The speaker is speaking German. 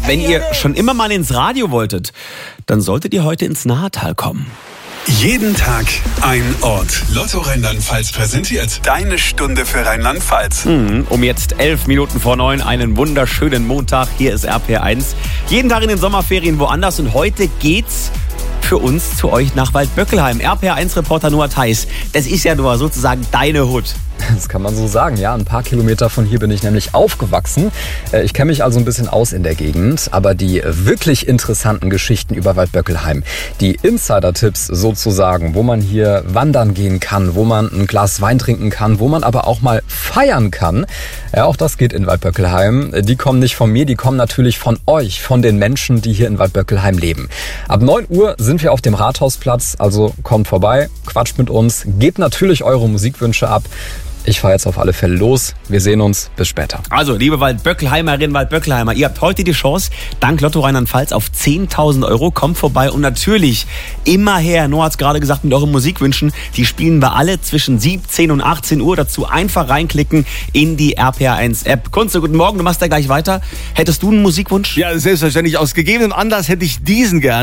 Wenn ihr schon immer mal ins Radio wolltet, dann solltet ihr heute ins Nahetal kommen. Jeden Tag ein Ort. Lotto Rheinland-Pfalz präsentiert deine Stunde für Rheinland-Pfalz. Um jetzt 11 Minuten vor 9, einen wunderschönen Montag. Hier ist RPR1. Jeden Tag in den Sommerferien woanders und heute geht's für uns zu euch nach Waldböckelheim. RPR1-Reporter Noah Theis, das ist ja nur sozusagen deine Hut. Das kann man so sagen, ja. Ein paar Kilometer von hier bin ich nämlich aufgewachsen. Ich kenne mich also ein bisschen aus in der Gegend. Aber die wirklich interessanten Geschichten über Waldböckelheim, die Insider-Tipps sozusagen, wo man hier wandern gehen kann, wo man ein Glas Wein trinken kann, wo man aber auch mal feiern kann, ja, auch das geht in Waldböckelheim. Die kommen nicht von mir, die kommen natürlich von euch, von den Menschen, die hier in Waldböckelheim leben. Ab 9 Uhr sind wir auf dem Rathausplatz, also kommt vorbei, quatscht mit uns, gebt natürlich eure Musikwünsche ab. Ich fahre jetzt auf alle Fälle los. Wir sehen uns. Bis später. Also, liebe Waldböckelheimerinnen, Waldböckelheimer, ihr habt heute die Chance, dank Lotto Rheinland-Pfalz auf 10.000 Euro. Kommt vorbei und natürlich immer her. Noah hat es gerade gesagt, mit euren Musikwünschen. Die spielen wir alle zwischen 17 und 18 Uhr. Dazu einfach reinklicken in die RPR1-App. Kunze, guten Morgen. Du machst da gleich weiter. Hättest du einen Musikwunsch? Ja, selbstverständlich. Aus gegebenem Anlass hätte ich diesen gern.